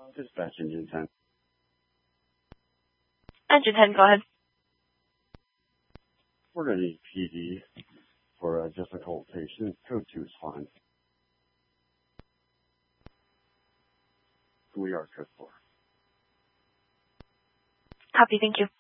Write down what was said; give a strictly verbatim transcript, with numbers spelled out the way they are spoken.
Dispatch engine ten. Engine ten, go ahead. We're going to need P D for a difficult patient. Code two is fine. We are code four. Copy, thank you.